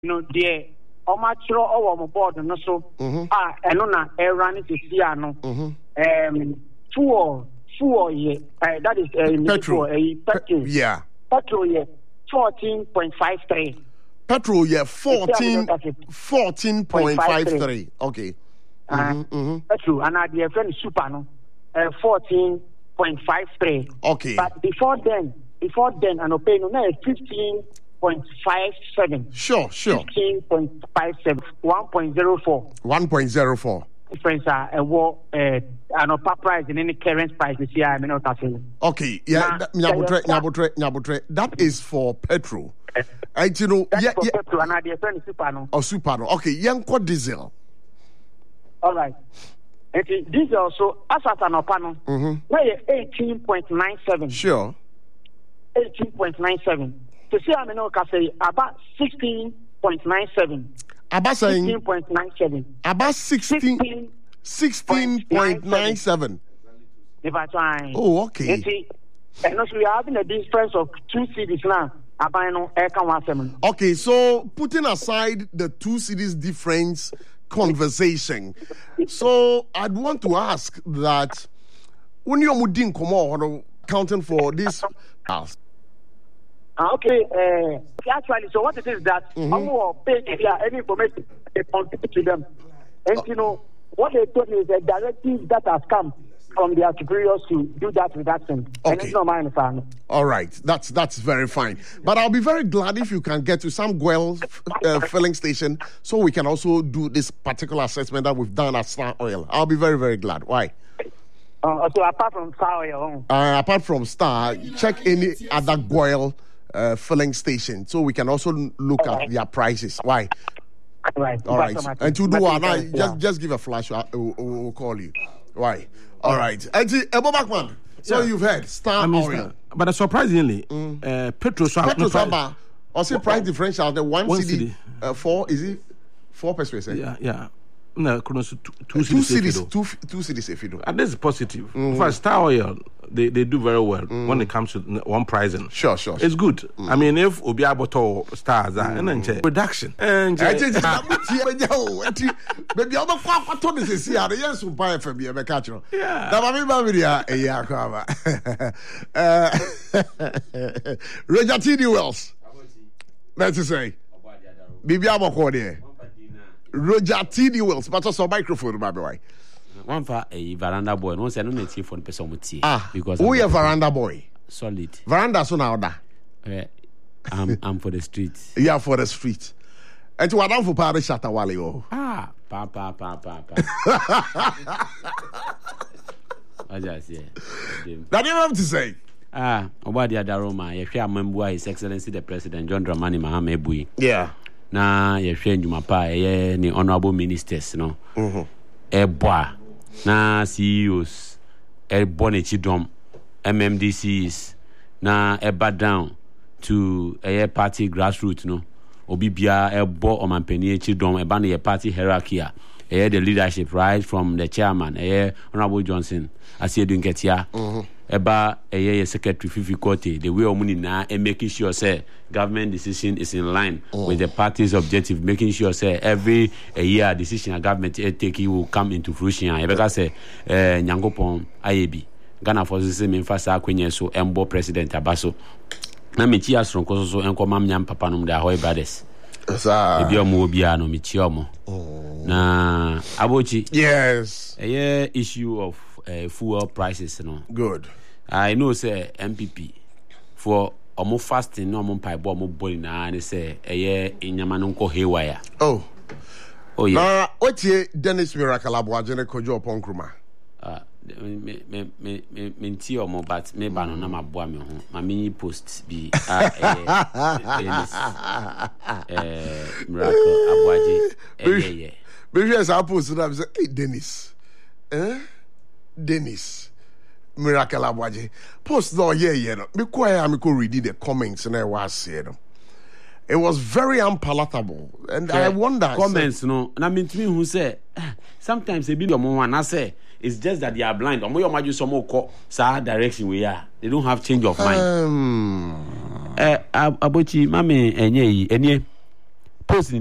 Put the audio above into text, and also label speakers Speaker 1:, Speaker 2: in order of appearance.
Speaker 1: no dear Omachro or board no so enona run it is here no fuel that is petrol
Speaker 2: yeah
Speaker 1: petrol 14.53
Speaker 2: petrol 14.53 okay
Speaker 1: petrol and the friend super no 14.53
Speaker 2: okay
Speaker 1: but before then and pay no 15.57
Speaker 2: sure
Speaker 1: 15.57 1.04 difference and price in any current price this year
Speaker 2: okay yeah nyabotre that is for petrol and you know
Speaker 1: petrol and the friend super no
Speaker 2: super no okay yanko diesel
Speaker 1: all right diesel also as at an opano 18.97
Speaker 2: sure
Speaker 1: 18.97 to see I say about 16.97
Speaker 2: about saying
Speaker 1: 16.97
Speaker 2: about 16.97 oh okay
Speaker 1: and also we are having a difference of 2 cities now.
Speaker 2: Okay, so putting aside the 2 cities difference conversation, so I'd want to ask that when you're moving counting for this house.
Speaker 1: Okay, actually, so what it is that any information they contribute to them, and you know what they told me is a directive that has come from their superiors to do that reduction.
Speaker 2: Okay.
Speaker 1: And it's not mine, son.
Speaker 2: All right, that's very fine. But I'll be very glad if you can get to some Guel filling station so we can also do this particular assessment that we've done at Star Oil. I'll be very, very glad. Why?
Speaker 1: So apart from Star Oil?
Speaker 2: Apart from Star, check any other Guel filling station so we can also look at their prices. Why?
Speaker 1: Right.
Speaker 2: All right. And to do one, just give a flash. We'll call you. Why? All right. And Ebo Backman. So you've heard Star Oil,
Speaker 3: but surprisingly, petrol.
Speaker 2: Also, price differential. The one CD, 4 is it 4%?
Speaker 3: Yeah. No, two cities.
Speaker 2: If you do.
Speaker 3: And this is positive. For Star Oil, they do very well when it comes to one pricing.
Speaker 2: Sure.
Speaker 3: It's good. I mean, if Obiaboto stars are reduction. And
Speaker 2: maybe I'm a quack to see how the yes will buy for me a catcher.
Speaker 3: Yeah.
Speaker 2: Roger T.D. Wells. Let's say. Bibi Amokode. Roger T.D. Wells, but also microphone, my boy.
Speaker 4: One for a veranda boy, no, say no native for person with tea.
Speaker 2: Because we a veranda boy.
Speaker 4: Solid.
Speaker 2: Veranda so now that.
Speaker 3: I'm for the street.
Speaker 2: Yeah, for the street. And to what for parish at Wally.
Speaker 4: Pa. I just say.
Speaker 2: That you have to say.
Speaker 4: Obadi Adaroma, if you remember His Excellency the President John Dramani Mahama Ebui.
Speaker 2: Yeah.
Speaker 4: Na yehwe ndwumapa ni honorable ministers no eboa na CEOs bonechidom MMDCs na eba down to party grassroots no obibia ebo omampani echidom eba na party hierarchy the leadership right from the chairman honorable Johnson Asiedu Nketia eba secretary Fifi Kote the way omuni na making sure say government decision is in line with the party's objective, making sure say every year decision a government take will come into fruition. Ebeka say Nyangopon IAB Ghana forces say memfasa kwenye so embo president abaso na mechi asron koso so enkoma mnyam papa no de ahoy brothers ebi omo obi ano mechi omo na abochi
Speaker 2: yes
Speaker 4: issue of fuel prices no
Speaker 2: good.
Speaker 4: I know say MPP for omo fasting no omo pai bo omo body na ne say inyama no nko haywire.
Speaker 2: Oh
Speaker 4: yeah.
Speaker 2: Na otie Dennis Miracle Aboaje ne kojo Ponkruma.
Speaker 4: Me nti omo but me ba no na maboa me ho. Ma me post bi Miracle Aboaje
Speaker 2: Maybe as I post that say hey Dennis. Dennis Miracle Aboaje post no no me kwaya me ko read the comments na was said it was very unpalatable and I wonder
Speaker 4: comments no na me ntimi hu say sometimes e be your mom na say it's just that they are blind omo your maju some ko sa direction we are they don't have change of mind abochi mame enye post